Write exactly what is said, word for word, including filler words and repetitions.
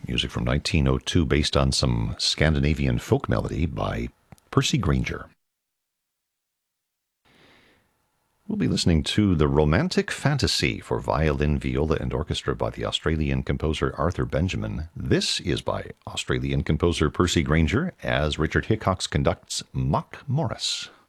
Music from nineteen oh two based on some Scandinavian folk melody by Percy Grainger. We'll be listening to The Romantic Fantasy for violin, viola, and orchestra by the Australian composer Arthur Benjamin. This is by Australian composer Percy Grainger as Richard Hickox conducts Mock Morris.